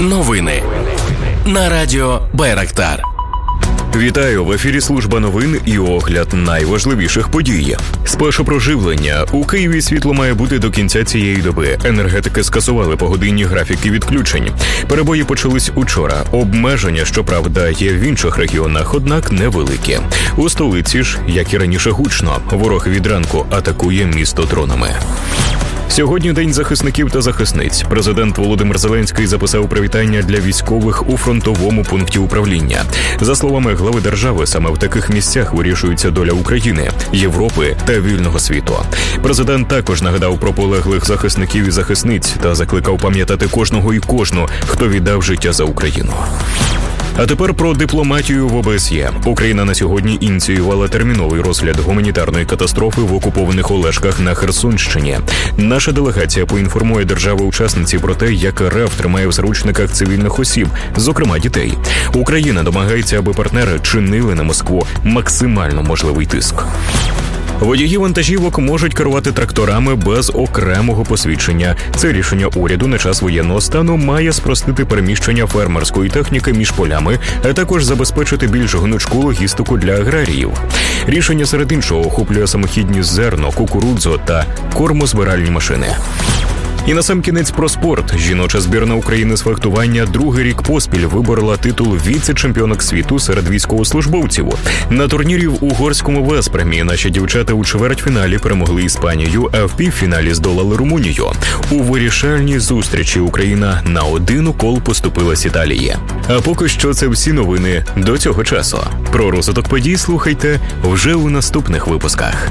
Новини на радіо Байрактар. Вітаю! В ефірі служба новин і огляд найважливіших подій. Спершу про живлення. У Києві світло має бути до кінця цієї доби. Енергетики скасували погодинні графіки відключень. Перебої почались учора. Обмеження, щоправда, є в інших регіонах, однак невеликі. У столиці ж, як і раніше, гучно. Ворог від ранку атакує місто дронами. Сьогодні День захисників та захисниць. Президент Володимир Зеленський записав привітання для військових у фронтовому пункті управління. За словами глави держави, саме в таких місцях вирішується доля України, Європи та вільного світу. Президент також нагадав про полеглих захисників і захисниць та закликав пам'ятати кожного і кожну, хто віддав життя за Україну. А тепер про дипломатію в ОБСЄ. Україна на сьогодні ініціювала терміновий розгляд гуманітарної катастрофи в окупованих Олешках на Херсонщині. Наша делегація поінформує держави-учасниці про те, як РФ тримає в заручниках цивільних осіб, зокрема дітей. Україна домагається, аби партнери чинили на Москву максимально можливий тиск. Водії вантажівок можуть керувати тракторами без окремого посвідчення. Це рішення уряду на час воєнного стану має спростити переміщення фермерської техніки між полями, а також забезпечити більш гнучку логістику для аграріїв. Рішення серед іншого охоплює самохідні зерно, кукурудзу та кормозбиральні машини. І насамкінець про спорт. Жіноча збірна України з фехтування другий рік поспіль виборола титул віце-чемпіонок світу серед військовослужбовців. На турнірі в угорському Веспремі наші дівчата у чвертьфіналі перемогли Іспанію, а в півфіналі здолали Румунію. У вирішальній зустрічі Україна на один укол поступилась Італії. А поки що це всі новини до цього часу. Про розвиток подій слухайте вже у наступних випусках.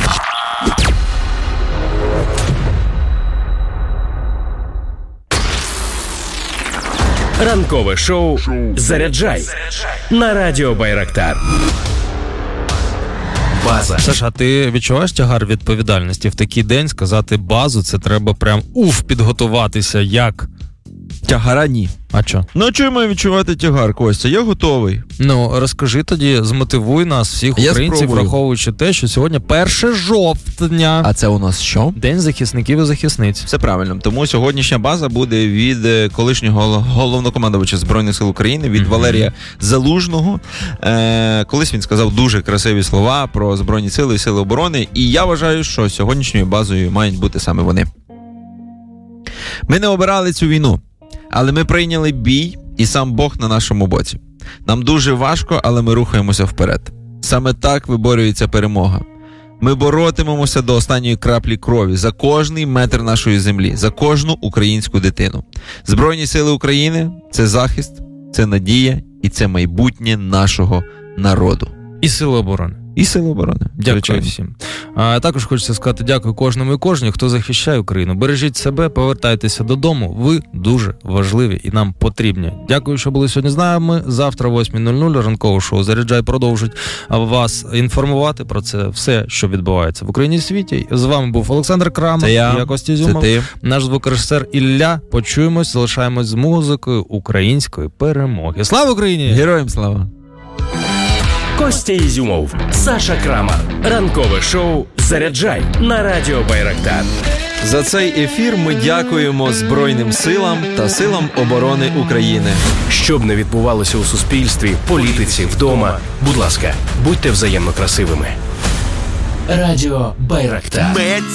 Ранкове шоу «Заряджай» на радіо Байрактар. База. Саша, ти відчуваєш тягар відповідальності в такий день сказати базу? Це треба прям підготуватися як? Тягара ні. А чо? Ну, чого я маю відчувати тягар, Костя? Я готовий. Ну, розкажи тоді, змотивуй нас, всіх українців, враховуючи те, що сьогодні 1 жовтня. А це у нас що? День захисників і захисниць. Все правильно. Тому сьогоднішня база буде від колишнього головнокомандувача Збройних сил України, від Валерія Залужного. Колись він сказав дуже красиві слова про Збройні сили і сили оборони. І я вважаю, що сьогоднішньою базою мають бути саме вони. Ми не обирали цю війну. Але ми прийняли бій, і сам Бог на нашому боці. Нам дуже важко, але ми рухаємося вперед. Саме так виборюється перемога. Ми боротимемося до останньої краплі крові за кожний метр нашої землі, за кожну українську дитину. Збройні сили України – це захист, це надія і це майбутнє нашого народу. І сили оборони. І сили оборони. Дякую всім. Також хочеться сказати дякую кожному і кожній, хто захищає Україну. Бережіть себе, повертайтеся додому. Ви дуже важливі і нам потрібні. Дякую, що були сьогодні з нами. Завтра о 8:00 ранкове шоу «Заряджай» продовжить вас інформувати про це все, що відбувається в Україні і світі. З вами був Олександр Крамер, я Костя Зюмов, наш звукорежисер Ілля. Почуємось, залишаємось з музикою української перемоги. Слава Україні! Героям слава! Костя Ізюмов, Саша Крамер. Ранкове шоу «Заряджай» на радіо Байрактар. За цей ефір ми дякуємо Збройним силам та силам оборони України. Щоб не відбувалося у суспільстві, політиці, вдома, будь ласка, будьте взаємно красивими. Радіо Байрактар.